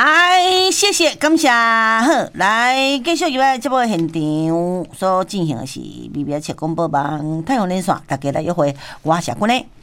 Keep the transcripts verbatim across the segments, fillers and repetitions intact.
哎，谢谢，感谢。好，来继续入来节目现场所进行的是微微切广播网太阳连线，大家来约会，我是君呢。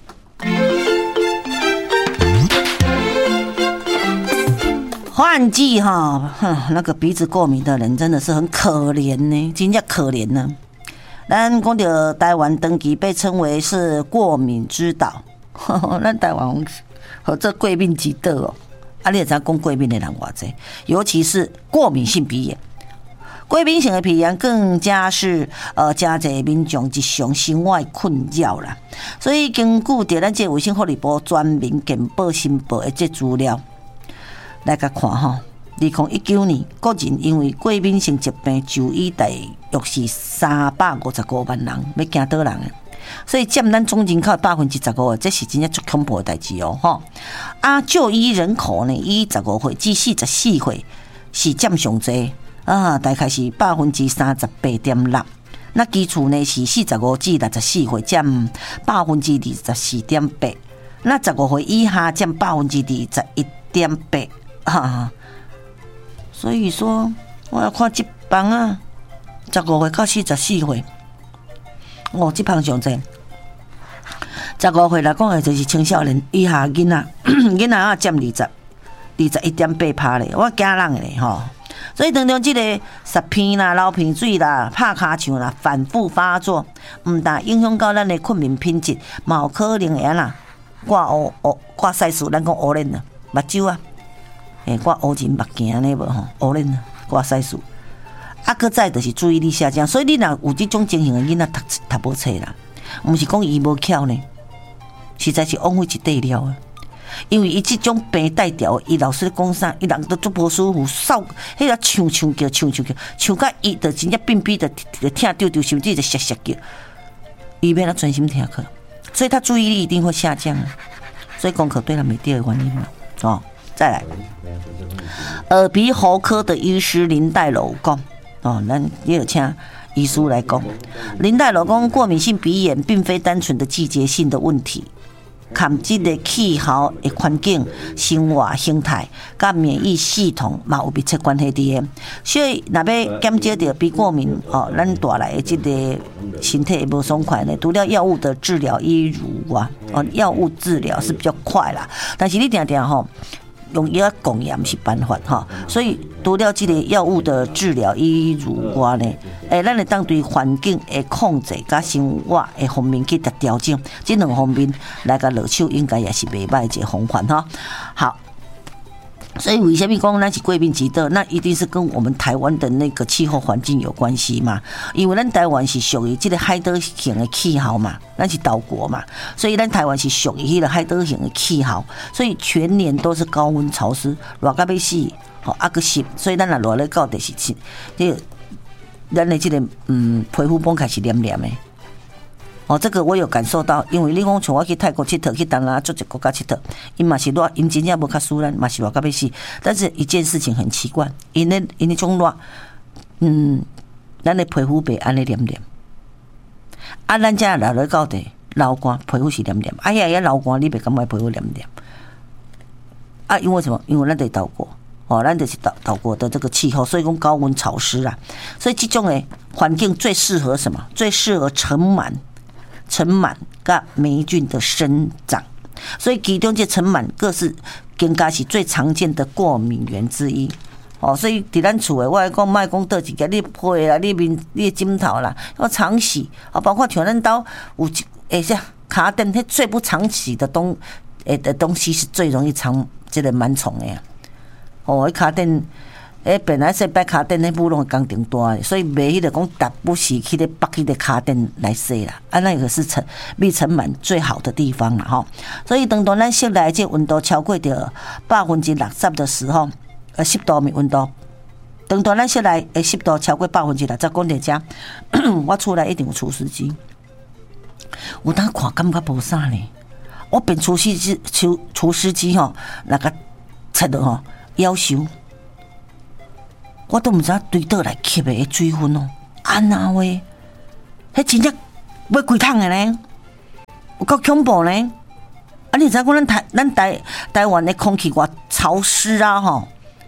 换季哈，那个鼻子过敏的人真的是很可怜呢，真叫可怜呢。咱讲到台湾登记被称为是过敏之岛，咱台湾和这过敏之岛哦。啊，你也知道讲过敏的人偌济，尤其是过敏性鼻炎。过敏性的鼻炎更加是呃，加侪民众一项生活困扰啦。所以根据着咱这卫生福利部全民健保申报的这资料来甲看吼，二零一九年个人因为过敏性疾病就医大约是三百五十五万人，要惊倒人的。所以占咱总人口百分之十五，这是真正最恐怖的代志哦！吼，啊，就医人口呢，以十五岁至四十四岁是占上济啊，大概是百分之三十八点六。那基础呢是四十五至六十四岁，占百分之二十四点八。那十五岁以下占百分之二十一点八啊。所以说，我要看这帮啊，十五岁到四十四岁。哦，这旁上济，十五岁来讲的就是青少年以下囡仔，囡仔啊占二十、二十一点八趴咧，我惊人的咧吼。所以当中这个湿片啦、流鼻水啦、拍骹枪啦，反复发作，唔但影响到咱的困眠品质，嘛有可能会安啦挂乌乌挂色素，咱讲乌脸啊，目睭啊，诶挂乌仁目镜安尼无吼，乌脸啊挂色素。啊，搁再就是注意力下降，所以你若有这种情形的囡仔读读无册啦，毋是讲伊无巧呢，实在是枉费一地了啊！因为伊这种病带调，伊老师讲啥，伊人都足无舒服，扫迄个唱唱叫，唱唱叫，唱到伊就真正病病的，就听丢丢，甚至就歇歇叫，伊要他专心听课，所以他注意力一定会下降啊。所以功课对他没第二个原因嘛，哦，再来，耳鼻喉科的医师林代楼讲。哦，咱也有请医师来讲，林代楼讲，过敏性鼻炎并非单纯的季节性的问题，含这个气候的环境、生活形态、甲免疫系统嘛有密切关系的。所以，若要减少掉鼻过敏哦，咱带来的这个身体无爽快呢，除了药物的治疗，一如啊，哦，药物治疗是比较快啦，但是你定定吼。用药供也不是办法哈，所以除了这个药物的治疗以如外呢，诶，咱会当对环境的控制甲生活的方面去调整，这两方面来个落手应该也是袂歹一个方法哈。好。所以为什么讲咱是过敏之岛？那一定是跟我们台湾的那个气候环境有关系嘛。因为咱台湾是属于这个海岛型的气候嘛，咱是岛国嘛，所以咱台湾是属于迄个海岛型的气候，所以全年都是高温潮湿，热到要死，吼啊个湿，所以咱若热咧到第十七，这咱的这个嗯皮肤崩开始黏黏的。哦，这个我有感受到，因为你讲像我去泰国佚佗，去东南亚做一个国家佚佗，因嘛是热，因真正无较输咱，嘛是热到要死。但是一件事情很奇怪，因咧因咧种热，嗯，咱的皮肤袂安尼黏黏，啊，咱遮热咧到底流汗，皮肤是黏黏，哎呀呀流汗，你袂感觉皮肤黏黏？啊，因为什么？因为咱在岛国。哦，咱就是岛岛国的这个气候，所以讲高温潮湿啊，所以这种诶环境最适合什么？最适合尘螨。尘螨跟霉菌的生长，所以其中这尘螨各是应该是最常见的过敏源之一。哦，所以伫咱厝诶，我来讲，莫讲倒一个你被啦，你面你枕头啦，要常洗啊，包括像咱兜有一诶像卡垫，迄最不常洗的东诶的东西是最容易藏这个螨虫诶。哦，迄卡垫。诶，本来说摆卡垫，迄布拢工程大的，所以卖迄个讲达不时去咧绑迄个卡垫来洗啦。啊，那个是尘密尘螨最好的地方啦，吼。所以当当咱室内这温度超过着百分之六十的时候，呃，湿度咪温度，当当咱室内诶湿度超过百分之六十，讲在遮，我厝内一定有除湿机。有当看感觉无啥呢，我变除湿机除除湿机吼，那个切落吼夭寿。我都毋知对倒来吸的水分哦，安那话，迄真正要几桶的呢？有够恐怖呢！啊，你知影讲咱台咱台台湾的空气偌潮湿啊吼，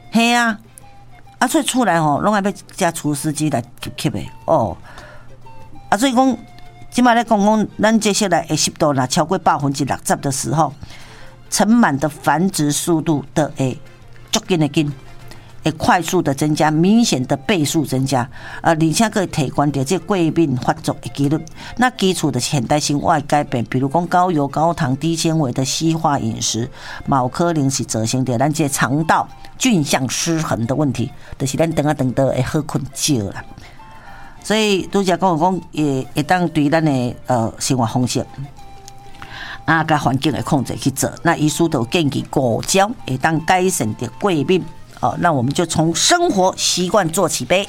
嘿啊，啊所以厝内吼，拢爱要加除湿机来吸吸的哦。啊，所以讲，即摆咧讲讲，咱接下来的湿度若超过百分之六十的时候，尘螨的繁殖速度的会足紧的紧。会快速的增加，明显的倍数增加，呃，而且可以提高到这过敏发作的几率。那基础的现代生活的改变，比如讲高油、高糖、低纤维的西化饮食，有可能是造成着咱这肠道菌相失衡的问题，就是咱等啊等到会好困少啦。所以拄则讲讲，也会当对咱的呃生活方式。啊，甲环境的控制去做，那医师都建议果胶会当改善的过敏。哦，那我们就从生活习惯做起呗。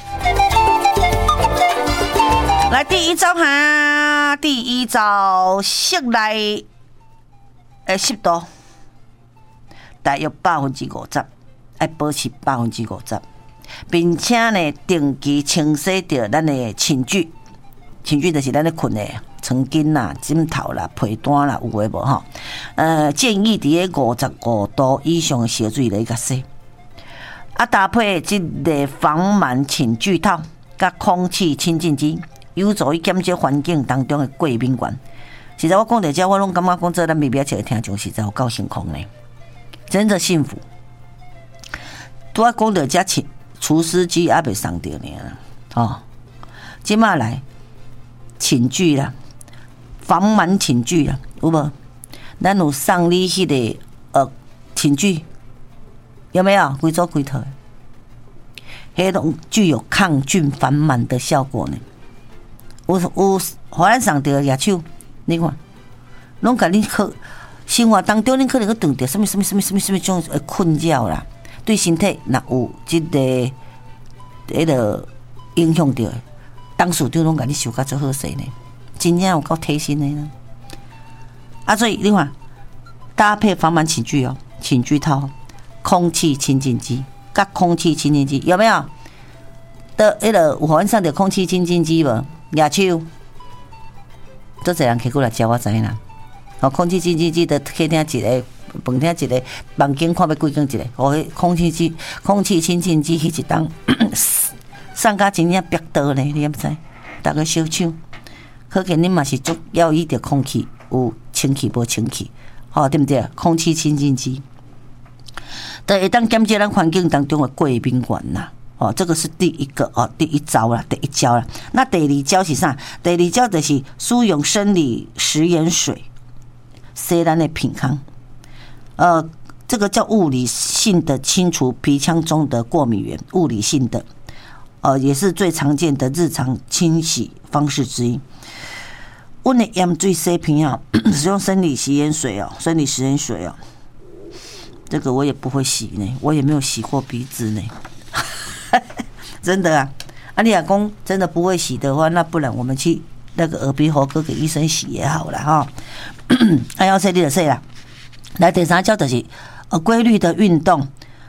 来，第一招哈，第一招，室内的湿度大约百分之五十，要保持百分之五十，并且呢，定期清洗掉咱的寝具，寝具就是咱咧困的床巾啦、枕头啦、被单啦，有诶无吼？呃，建议伫咧五十五度以上的烧水来甲洗。啊，搭配即个防螨寝具套，甲空气清净机，有助于减少环境当中的过敏源。实在我讲到这，我拢感觉讲这咱未必一个听众实在有够辛苦呢，真的幸福。拄啊讲到这除除湿机还未送到呢，哦，即马来寝具啦，防螨寝具啦，有无？咱有送你迄、那个呃寝具。有没有规组规套？迄种具有抗菌防螨的效果呢？有有，互咱上着野手，你看，拢甲你可生活当中，你可能去遇到什么什么什么什么什么种困扰啦，对身体若有即、这个迄个影响到，当时就拢甲你想甲做好势呢，真正有够贴心的呢。啊，所以你看，搭配防螨寝具哦，寝具套。空气清净机，甲空气清净机有没有？的迄个有环上的空气清净机无？野手，都这人摕过来教我知啦。哦，空气清净机的客厅一个，饭厅一个，房间看要几间一个。哦，空气机、空气清净机迄一档，送甲真正逼倒咧，你毋知？大家小抢，可见你嘛是足要伊的空气有清气无清气，好、哦、对不对？空气清净机。都会当减少咱环境当中的过敏源啦，哦，这个是第一个哦，第一招啦，第一招啦。那第二招是啥？第二招就是使用生理食盐水洗咱的鼻腔，呃，这个叫物理性的清除鼻腔中的过敏源，物理性的，呃，也是最常见的日常清洗方式之一。阮的盐水洗鼻啊，使用生理食盐水哦，生理食盐水哦。这个我也不会洗呢，我也没有洗过鼻子呢，真的啊！啊，你老公真的不会洗的话，那不然我们去那个耳鼻喉科给医生洗也好了哈。哎，要洗你就洗啦。来，第三招就是呃规律的运动，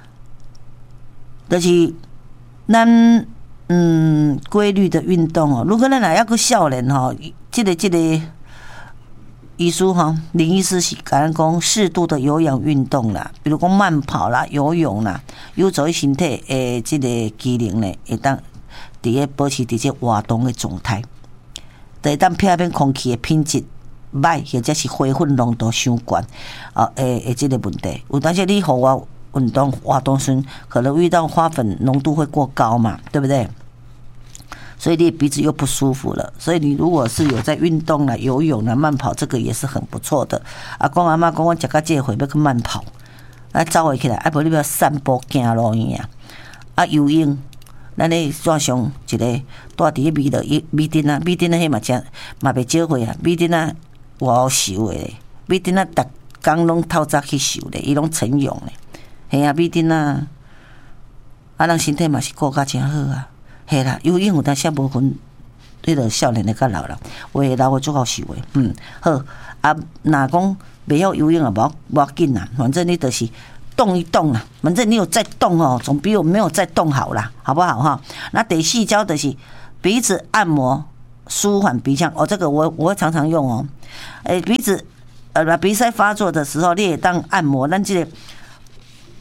就是咱嗯规律的运动哦。如果咱若要个少年吼，这个这个。医师哈，林医师是甲咱讲适度的有氧运动啦，比如讲慢跑啦、游泳啦，有助于身体诶这个机能咧，会当伫个保持伫这活动的状态，会当避免空气的品质歹，或者是灰粉浓度伤高啊诶诶这个问题。有当时你户外运动活动时，可能遇到花粉浓度会过高嘛，对不对？所以你鼻子又不舒服了，所以你如果是有在运动啦、游泳啦、慢跑，这个也是很不错的。阿公阿妈讲，我食到这回要去慢跑，啊，走回起来，啊，无你要散步行路样啊。啊，游泳，咱咧转上一个住伫个米的米丁啊，米丁啊，迄嘛真嘛袂少岁啊，米丁啊，我好熟的咧，米丁啊，逐工拢透早去游咧，伊拢晨泳咧，嘿啊，米丁啊，啊，人身体嘛是顾甲真好啊。嘿啦，游泳有当时无分，对着少年的甲老人，有诶老诶足好受诶，嗯，好啊。若讲袂晓游泳啊，无无要紧啦，反正你就是动一动啦，反正你有在动哦，总比我没有在动好啦，好不好哈？那第四招就是鼻子按摩，舒缓鼻腔哦，这个我我会常常用哦。诶、欸，鼻子呃鼻塞发作的时候，你也当按摩，咱这个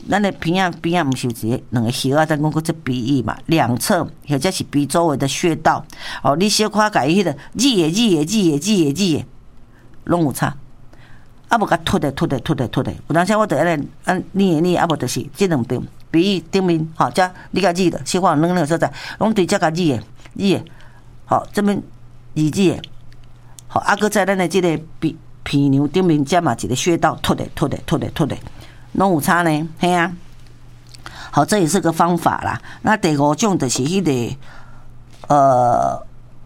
咱的鼻啊鼻啊，毋是有一个两个穴啊，咱讲过这鼻翼嘛，两侧或者是鼻周围的穴道，哦，你小可甲伊迄个挤诶挤诶挤诶挤诶挤诶，拢有差。啊无甲凸的凸的凸的凸的，有当时我着安尼安捏捏，啊无就是即两边鼻翼顶面，吼，遮你甲挤的，小可软软所在，拢对遮甲挤诶挤诶，好这边挤挤诶，好啊，搁在咱的即个鼻鼻梁顶面遮嘛一个穴道凸的凸的凸的凸的，拢有差呢，嘿啊，好，这也是个方法啦。那第五种就是迄个呃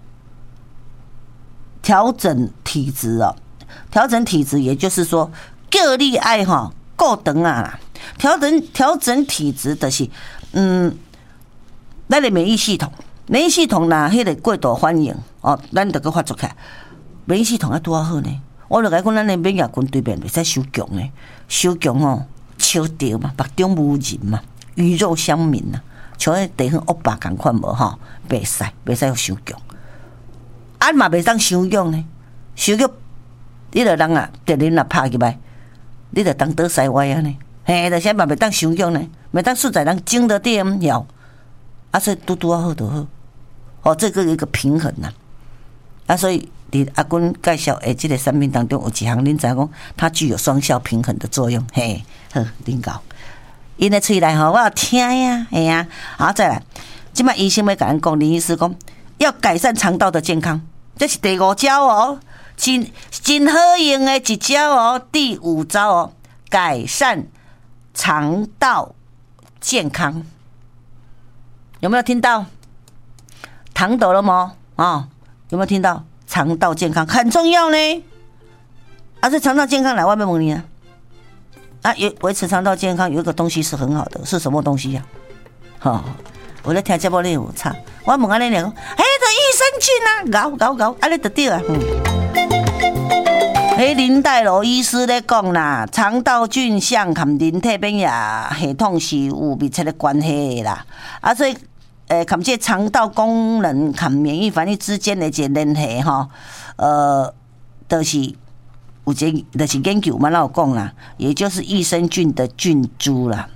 调整体质哦。调整体质，也就是说，叫你爱哈够长啊啦。调整调整体质的、就是，嗯，咱的免疫系统，免疫系统呐，迄个过度反应哦，咱得个发作起来，免疫系统要多好呢。我就甲讲，咱的免疫军对面袂使伤强呢，伤强吼，超掉嘛，目中无人嘛，鱼肉乡民呐，像迄地方恶霸共款无吼，袂使袂使伤强，啊嘛袂当伤强呢，伤强。你著人啊，敌人啊拍入来，你著当倒西歪啊呢？嘿，著啥嘛袂当伤强呢？袂当实在人精得点了，啊，所以拄拄啊好就好。哦，这个有一个平衡呐、啊。啊，所以伫阿君介绍诶，即个产品当中有一项，恁知影讲，它具有双效平衡的作用。嘿，好，恁搞。因诶喙内吼，我有听呀，嘿呀。好，再来，即摆医生要甲咱讲，林医师讲要改善肠道的健康，这是第五招哦。真真好用的一招哦，第五招哦，改善肠道健康，有没有听到？糖懂了吗？啊、哦，有没有听到？肠道健康很重要呢。啊，这肠道健康来外面问你啊，啊，维持肠道健康有一个东西是很好的，是什么东西呀、啊？哈、哦，我咧听节目咧有差，我问安尼讲，嘿，这益生菌啊，搞搞搞，安尼就对啊，嗯。迄林黛柔医师咧讲啦，肠道菌相和人体免疫系统是有密切的关系啦。啊，所以诶，和这肠道功能和免疫反应之间的一个联系吼，呃，就是有一个就是研究嘛，那有讲啦，也就是益生菌的菌株啦，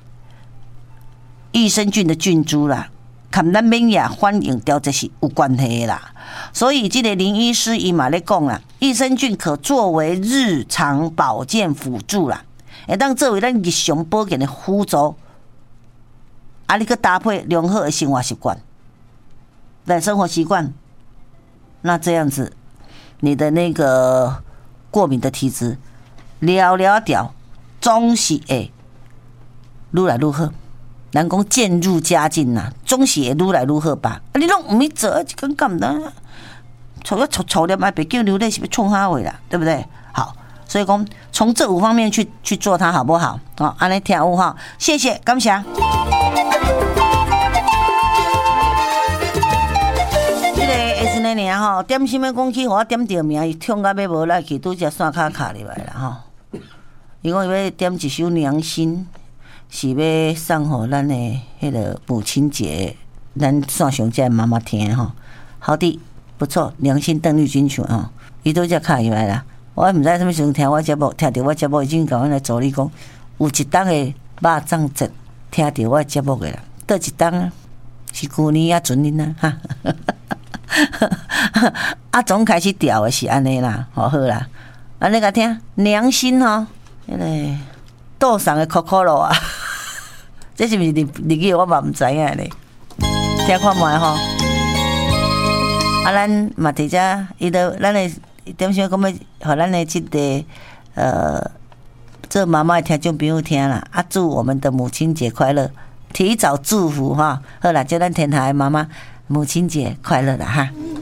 益生菌的菌株啦。跟咱免疫反应调节是有关系的啦，所以这个林医师伊嘛咧讲啦，益生菌可作为日常保健辅助啦，会当作为咱日常保健的辅助。啊，你去搭配良好的生活习惯，来生活习惯，那这样子，你的那个过敏的体质了了掉，总是会愈来愈好。人讲渐入佳境呐，总是会愈来愈好吧？啊，你拢唔去做，就感觉唔得，吵要吵吵了嘛，别叫流泪是不冲哈尾啦，对不对？好，所以讲从这五方面去去做它，好不好？好，安尼听有哈，谢谢，感谢。这个下阵的年吼，点什么讲起，我点着名，伊痛到要无来去，拄只线卡卡入来啦吼。伊讲伊要点一首《良心》。是要送互咱的迄个母亲节，咱线上这妈妈听吼，好的，不错，良心邓丽君唱吼，伊都只卡入来啦。我毋知什么时阵听我节目，听到我节目已经甲阮来助理讲，有一档的肉粽节听到我节目的啦，倒一档啊，是旧年啊准恁啊哈，啊总开始调的是安尼啦，好好啦，安尼甲听良心吼，迄个桌上的可可乐啊。这是不是日日语我嘛唔知影咧，听看卖吼。啊，咱嘛伫遮，伊都咱的点啥讲要，互咱的即个呃，做妈妈的听众朋友听啦。啊，祝我们的母亲节快乐，提早祝福哈。好啦，叫咱天台妈妈母亲节快乐啦哈。